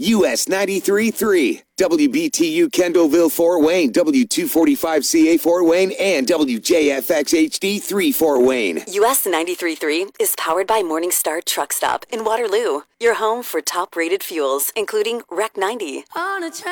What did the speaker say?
US 93.3, WBTU Kendallville Fort Wayne, W245CA Fort Wayne, and WJFX HD 3 Fort Wayne. US 93.3 is powered by Morningstar Truck Stop in Waterloo, your home for top-rated fuels, including REC 90.